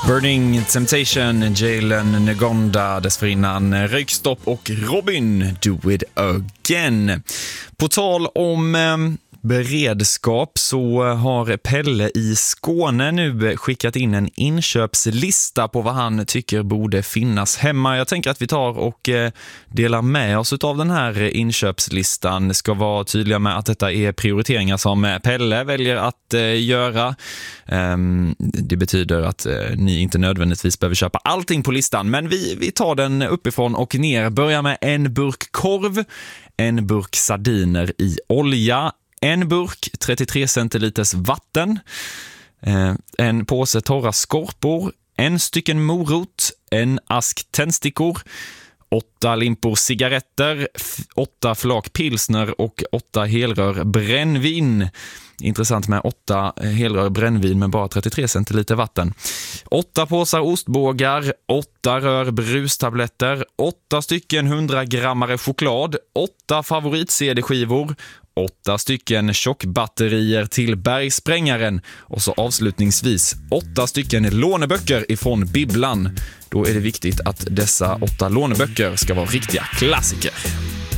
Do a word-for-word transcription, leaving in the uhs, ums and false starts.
Burning Temptation, Jalen Ngonda, dessförinnan Röykstopp och Robin, Do It Again. På tal om eh, beredskap så har Pelle i Skåne nu skickat in en inköpslista på vad han tycker borde finnas hemma. Jag tänker att vi tar och eh, delar med oss av den här inköpslistan. Ska vara tydliga med att detta är prioriteringar som Pelle väljer att eh, göra. Um, det betyder att uh, ni inte nödvändigtvis behöver köpa allting på listan, men vi, vi tar den uppifrån och ner. Börjar med en burk korv, en burk sardiner i olja, en burk trettiotre centiliters vatten, uh, en påse torra skorpor, en stycken morot, en ask tändstickor, åtta limpor cigaretter, f- åtta flak pilsner och åtta helrör brännvin. Intressant med åtta helrör brännvin med bara trettiotre centiliter vatten. Åtta påsar ostbågar, åtta rör brustabletter, åtta stycken hundragrammare choklad, åtta favorit-C D-skivor, åtta stycken tjockbatterier till bergsprängaren och så avslutningsvis åtta stycken låneböcker ifrån Bibblan. Då är det viktigt att dessa åtta låneböcker ska vara riktiga klassiker.